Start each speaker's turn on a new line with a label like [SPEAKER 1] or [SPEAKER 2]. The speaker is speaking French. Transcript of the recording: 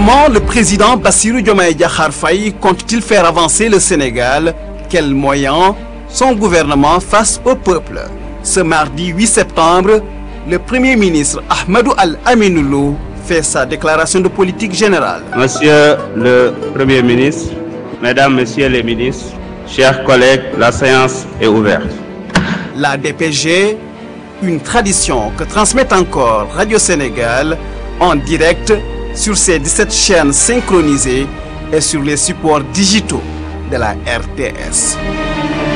[SPEAKER 1] Comment le président Bassirou Diomaye Diakhar Faye compte-t-il faire avancer le Sénégal? Quels moyens son gouvernement face au peuple? Ce mardi 8 septembre, le Premier ministre Ahmadou Al-Aminou Lo fait sa déclaration de politique générale.
[SPEAKER 2] Monsieur le Premier ministre, Mesdames, Messieurs les ministres, chers collègues, la séance est ouverte.
[SPEAKER 1] La DPG, une tradition que transmet encore Radio Sénégal en direct sur ses 17 chaînes synchronisées et sur les supports digitaux de la RTS.